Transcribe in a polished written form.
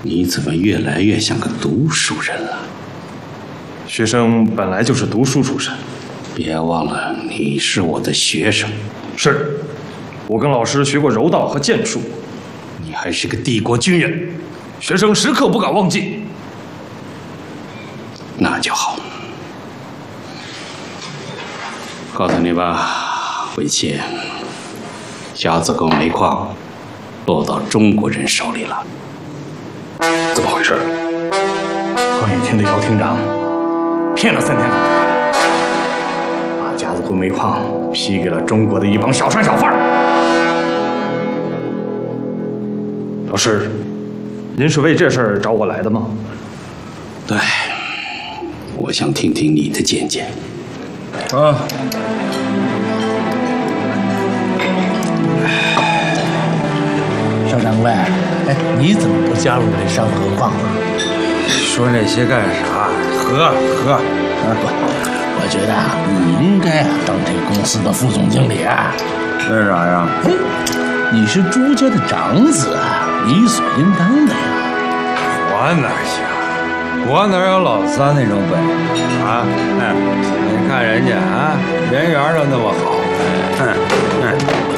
你怎么越来越像个读书人了？ 学生本来就是读书出身。 别忘了，你是我的学生。 是，我跟老师学过柔道和剑术。 你还是个帝国军人， 学生时刻不敢忘记。 那就好。告诉你吧，韦切，甲子沟煤矿落到中国人手里了。 怎么回事？ 关雨厅的姚厅长骗了3天总裁，把甲子沟煤矿批给了中国的一帮小商小贩。 老师，您是为这事儿找我来的吗？ 对，我想听听你的见解。 邵掌柜，你怎么不加入这山河矿啊？ 说那些干啥？喝。 不，我觉得你应该当这公司的副总经理啊。 为啥呀？ 你是朱家的长子啊，理所应当的呀。 我哪行？我哪有老三那种本事啊？你看人家啊，人缘都那么好，